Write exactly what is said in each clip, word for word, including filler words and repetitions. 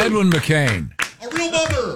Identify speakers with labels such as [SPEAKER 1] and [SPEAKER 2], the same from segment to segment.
[SPEAKER 1] Edwin McCain.
[SPEAKER 2] A real mother.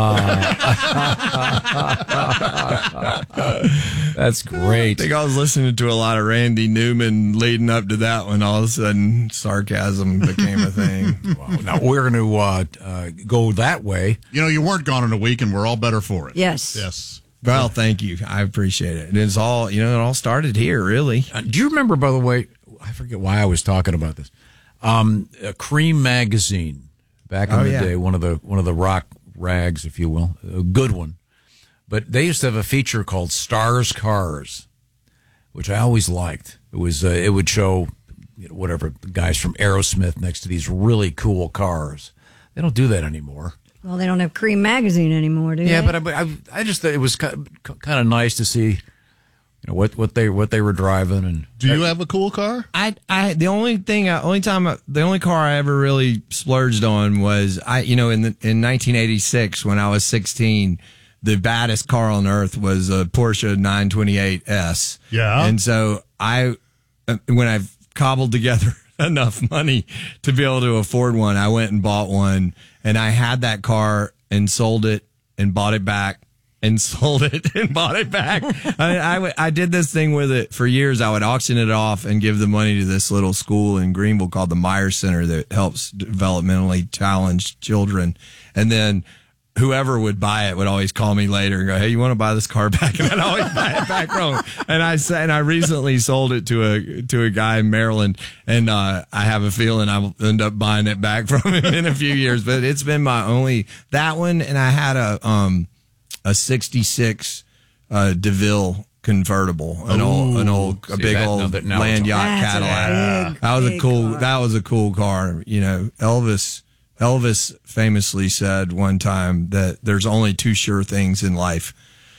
[SPEAKER 1] Uh, that's great.
[SPEAKER 3] I think I was listening to a lot of Randy Newman leading up to that one. All of a sudden, sarcasm became a thing.
[SPEAKER 1] Wow. Now, we're going to uh, uh, go that way.
[SPEAKER 2] You know, you weren't gone in a week, and we're all better for it.
[SPEAKER 4] Yes.
[SPEAKER 2] Yes.
[SPEAKER 3] Well, thank you. I appreciate it. It's all, you know, it all started here, really.
[SPEAKER 1] Uh, do you remember, by the way, I forget why I was talking about this, um, a Cream magazine back in
[SPEAKER 3] Oh,
[SPEAKER 1] the
[SPEAKER 3] yeah.
[SPEAKER 1] day, one of the one of the rock rags, if you will, a good one. But they used to have a feature called Stars Cars, which I always liked. It was uh, it would show, you know, whatever, the guys from Aerosmith next to these really cool cars. They don't do that anymore.
[SPEAKER 4] Well, they don't have Cream magazine anymore, do
[SPEAKER 1] Yeah,
[SPEAKER 4] they?
[SPEAKER 1] but I, I, I just thought it was kind of, kind of nice to see, you know, what, what they what they were driving. And
[SPEAKER 2] Do you have a cool car?
[SPEAKER 3] I, I, the only thing, I, only time, I, the only car I ever really splurged on was, I, you know, in the, in nineteen eighty-six when I was sixteen, the baddest car on earth was a Porsche nine twenty-eight S.
[SPEAKER 2] Yeah.
[SPEAKER 3] And so I, when I cobbled together enough money to be able to afford one, I went and bought one, and I had that car and sold it and bought it back and sold it and bought it back. I, I, I did this thing with it for years. I would auction it off and give the money to this little school in Greenville called the Myers Center that helps developmentally challenged children. And then whoever would buy it would always call me later and go, "Hey, you want to buy this car back?" And I'd always buy it back wrong. And I said, and I recently sold it to a to a guy in Maryland, and uh, I have a feeling I'll end up buying it back from him in a few years. But it's been my only that one, and I had a um a sixty-six uh, DeVille convertible, an
[SPEAKER 1] Ooh.
[SPEAKER 3] old an old a
[SPEAKER 1] See,
[SPEAKER 3] big
[SPEAKER 1] that-
[SPEAKER 3] old
[SPEAKER 1] no, that- now
[SPEAKER 3] land
[SPEAKER 1] it's-
[SPEAKER 3] yacht
[SPEAKER 4] That's a
[SPEAKER 3] Cadillac.
[SPEAKER 4] big,
[SPEAKER 3] that was a
[SPEAKER 4] big
[SPEAKER 3] cool.
[SPEAKER 4] car.
[SPEAKER 3] That was a cool car. You know, Elvis. Elvis famously said one time that there's only two sure things in life: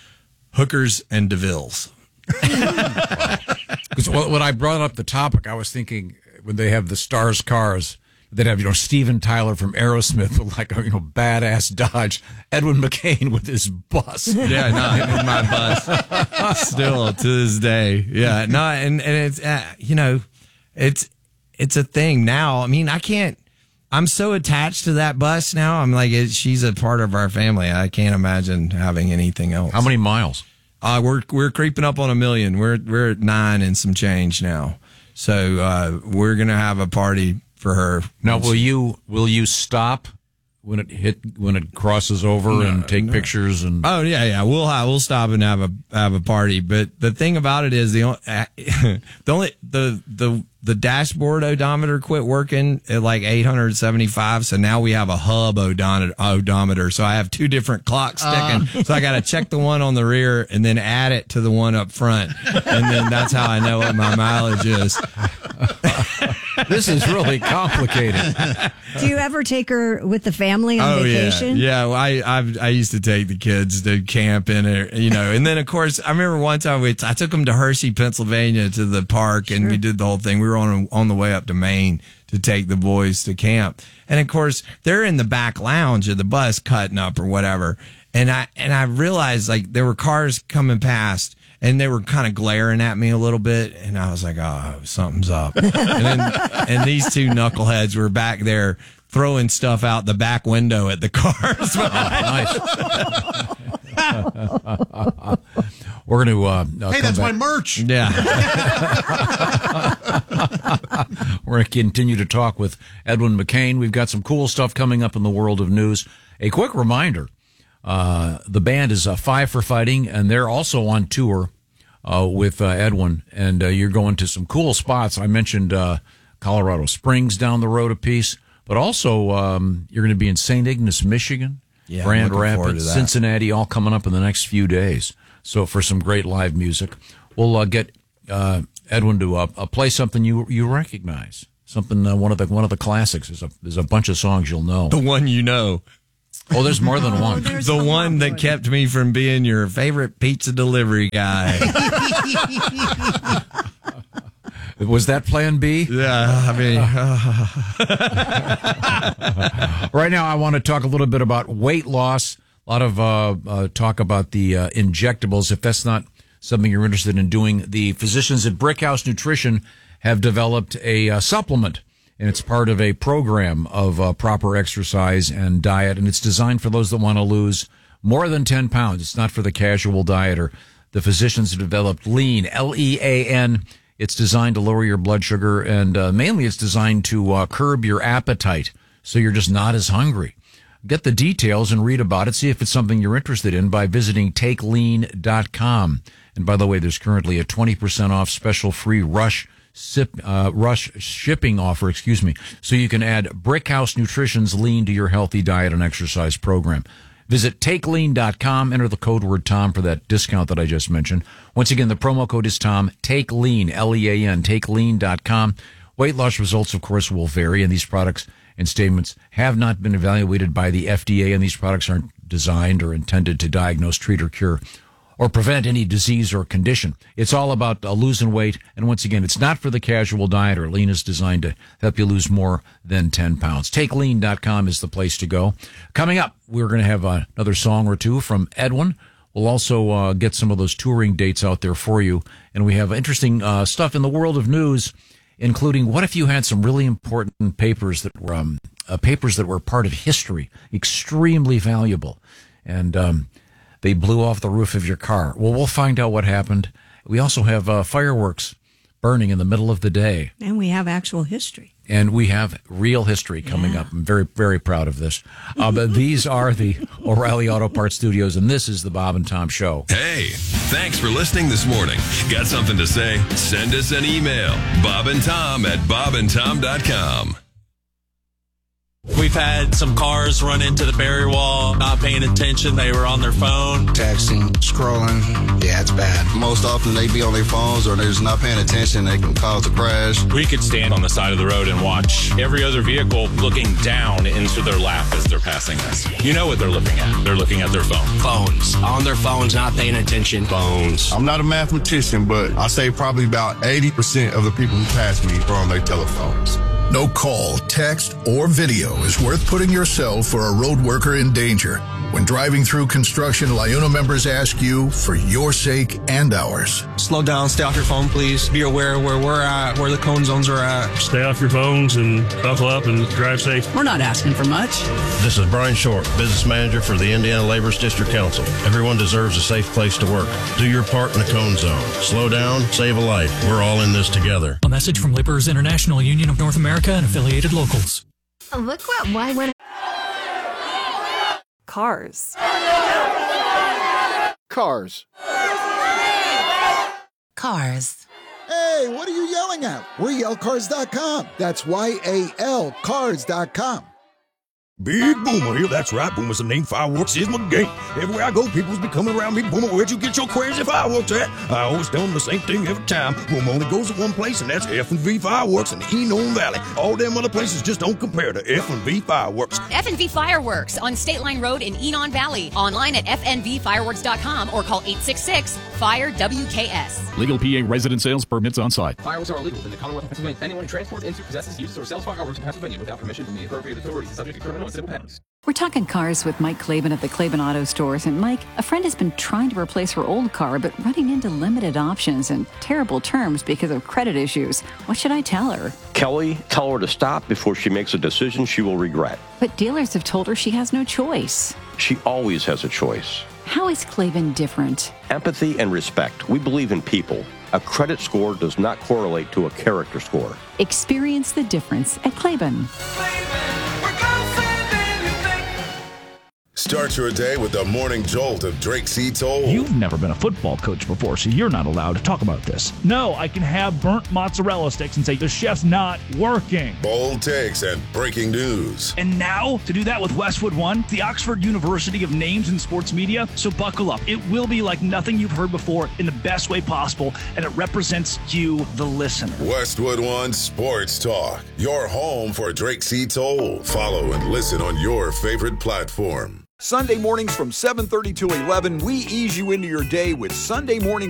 [SPEAKER 3] hookers and DeVilles.
[SPEAKER 1] Because when I brought up the topic, I was thinking when they have the Stars Cars, they'd have, you know, Steven Tyler from Aerosmith with like a, you know, badass Dodge, Edwin McCain with his bus.
[SPEAKER 3] Yeah, no, in my bus. Still to this day. Yeah, no, and, and it's, uh, you know, it's, it's a thing now. I mean, I can't, I'm so attached to that bus now. I'm like, it, she's a part of our family. I can't imagine having anything else.
[SPEAKER 1] How many miles?
[SPEAKER 3] Uh, we're, we're creeping up on a million. We're, we're at nine and some change now. So, uh, we're going to have a party for her.
[SPEAKER 1] Now, will you will you stop when it hit when it crosses over
[SPEAKER 3] No,
[SPEAKER 1] and take
[SPEAKER 3] no.
[SPEAKER 1] pictures and?
[SPEAKER 3] Oh yeah, yeah. We'll have, we'll stop and have a have a party. But the thing about it is the only the only the the the dashboard odometer quit working at like eight hundred seventy-five. So now we have a hub odometer. odometer. So I have two different clocks sticking. Uh. So I got to check the one on the rear and then add it to the one up front, and then that's how I know what my mileage is.
[SPEAKER 1] This is really complicated.
[SPEAKER 4] Do you ever take her with the family on
[SPEAKER 3] Oh
[SPEAKER 4] vacation?
[SPEAKER 3] yeah, yeah. Well, I I've, I used to take the kids to camp in it, you know, and then of course I remember one time we I took them to Hershey, Pennsylvania, to the park, and
[SPEAKER 4] Sure.
[SPEAKER 3] we did the whole thing. We were on on the way up to Maine to take the boys to camp, and of course they're in the back lounge of the bus cutting up or whatever, and I and I realized like there were cars coming past. And they were kind of glaring at me a little bit, and I was like, "Oh, something's up." And then, and these two knuckleheads were back there throwing stuff out the back window at the cars.
[SPEAKER 1] Oh, nice. We're going to. Uh, uh,
[SPEAKER 2] Hey, that's my merch.
[SPEAKER 3] Yeah.
[SPEAKER 1] We're going to continue to talk with Edwin McCain. We've got some cool stuff coming up in the world of news. A quick reminder. Uh, the band is uh, Five for Fighting, and they're also on tour uh, with uh, Edwin, and uh, you're going to some cool spots. I mentioned uh, Colorado Springs down the road a piece, but also um, you're going to be in Saint Ignace, Michigan,
[SPEAKER 3] Yeah,
[SPEAKER 1] Grand
[SPEAKER 3] I'm looking forward
[SPEAKER 1] Rapids,
[SPEAKER 3] to that.
[SPEAKER 1] Cincinnati, all coming up in the next few days. So for some great live music, we'll uh, get uh, Edwin to uh, uh, play something you you recognize, something uh, one of the one of the classics. There's a there's a bunch of songs you'll know.
[SPEAKER 3] The one you know.
[SPEAKER 1] Oh, there's more than one.
[SPEAKER 4] there's
[SPEAKER 3] The
[SPEAKER 4] a
[SPEAKER 3] one
[SPEAKER 4] lot
[SPEAKER 3] that
[SPEAKER 4] more.
[SPEAKER 3] kept me from being your favorite pizza delivery guy.
[SPEAKER 1] Was that Plan B?
[SPEAKER 3] Yeah, I mean,
[SPEAKER 1] Right now, I want to talk a little bit about weight loss. A lot of uh, uh, talk about the uh, injectables. If that's not something you're interested in doing, the physicians at Brickhouse Nutrition have developed a uh, supplement. and it's part of a program of uh, proper exercise and diet, and it's designed for those that want to lose more than ten pounds. It's not for the casual dieter. The physicians have developed Lean, L E A N. It's designed to lower your blood sugar, and uh, mainly it's designed to uh, curb your appetite, so you're just not as hungry. Get the details and read about it. See if it's something you're interested in by visiting take lean dot com. And by the way, there's currently a twenty percent off special free rush sip, uh, rush shipping offer, excuse me, so you can add Brickhouse Nutrition's Lean to your healthy diet and exercise program. Visit take lean dot com, enter the code word Tom for that discount that I just mentioned. Once again, the promo code is Tom, TakeLean, L E A N, take lean dot com. Weight loss results, of course, will vary, and these products and statements have not been evaluated by the F D A, and these products aren't designed or intended to diagnose, treat, or cure, or prevent any disease or condition. It's all about uh, losing weight, and once again, it's not for the casual dieter. Lean is designed to help you lose more than ten pounds. take lean dot com is the place to go. Coming up, we're going to have uh, another song or two from Edwin. We'll also uh, get some of those touring dates out there for you, and we have interesting uh, stuff in the world of news, including what if you had some really important papers that were um, uh, papers that were part of history, extremely valuable, and um, they blew off the roof of your car. Well, we'll find out what happened. We also have uh, fireworks burning in the middle of the day.
[SPEAKER 4] And we have actual history.
[SPEAKER 1] And we have real history coming
[SPEAKER 4] yeah.
[SPEAKER 1] up. I'm very, very proud of this. Uh, but these are the O'Reilly Auto Parts Studios, and this is the Bob and Tom Show.
[SPEAKER 5] Hey, thanks for listening this morning. Got something to say? Send us an email. Bob and Tom at bob and tom dot com.
[SPEAKER 6] We've had some cars run into the barrier wall, not paying attention. They were on their phone.
[SPEAKER 7] Texting, scrolling. Yeah, it's bad.
[SPEAKER 8] Most often they be on their phones or they're just not paying attention. They can cause a crash.
[SPEAKER 9] We could stand on the side of the road and watch every other vehicle looking down into their lap as they're passing us. You know what they're looking at. They're looking at their phone.
[SPEAKER 7] Phones. On their phones, not paying attention. Phones.
[SPEAKER 8] I'm not a mathematician, but I say probably about eighty percent of the people who pass me are on their telephones.
[SPEAKER 10] No call, text, or video is worth putting yourself or a road worker in danger. When driving through construction, LiUNA members ask you for your sake and ours.
[SPEAKER 11] Slow down, stay off your phone, please. Be aware where we're at, where the cone zones are at.
[SPEAKER 12] Stay off your phones and buckle up and drive safe.
[SPEAKER 13] We're not asking for much.
[SPEAKER 14] This is Brian Short, business manager for the Indiana Laborers District Council. Everyone deserves a safe place to work. Do your part in the cone zone. Slow down, save a life. We're all in this together.
[SPEAKER 15] A message from Laborers International Union of North America and affiliated locals.
[SPEAKER 16] Oh, look what why when
[SPEAKER 17] Cars.
[SPEAKER 18] Cars.
[SPEAKER 19] Cars.
[SPEAKER 18] Hey, what are you yelling at? We're yell cars dot com. That's Y A L cars dot com.
[SPEAKER 20] Big Boomer here. That's right, Boomer's the name. Fireworks is my game. Everywhere I go, people's be coming around me. Boomer, where'd you get your crazy fireworks at? I always tell them the same thing every time. Boomer only goes to one place, and that's F and V Fireworks in the Enon Valley. All them other places just don't compare to F and V Fireworks.
[SPEAKER 21] F and V Fireworks on State Line Road in Enon Valley. Online at f n v fireworks dot com or call eight six six, fire W K S.
[SPEAKER 22] Legal P A resident sales permits on site.
[SPEAKER 23] Fireworks are illegal in the Commonwealth of Pennsylvania. Anyone who transports into, possesses, uses, or sells fireworks in Pennsylvania without permission from the appropriate authorities is subject to criminal and civil penalties.
[SPEAKER 24] We're talking cars with Mike Claiborne at the Claiborne Auto Stores. And Mike, a friend has been trying to replace her old car, but running into limited options and terrible terms because of credit issues. What should I tell her?
[SPEAKER 25] Kelly, tell her to stop before she makes a decision she will regret.
[SPEAKER 24] But dealers have told her she has no choice.
[SPEAKER 25] She always has a choice.
[SPEAKER 24] How is Claiborne different?
[SPEAKER 25] Empathy and respect. We believe in people. A credit score does not correlate to a character score.
[SPEAKER 24] Experience the difference at Claiborne.
[SPEAKER 26] Start your day with the morning jolt of Drake C. Toll.
[SPEAKER 27] You've never been a football coach before, so you're not allowed to talk about this. No, I can have burnt mozzarella sticks and say the chef's not working.
[SPEAKER 26] Bold takes and breaking news.
[SPEAKER 27] And now, to do that with Westwood One, the Oxford University of Names in Sports Media. So buckle up. It will be like nothing you've heard before in the best way possible, and it represents you, the listener.
[SPEAKER 26] Westwood One Sports Talk, your home for Drake C. Toll. Follow and listen on your favorite platform.
[SPEAKER 28] Sunday mornings from seven thirty to eleven, we ease you into your day with Sunday Morning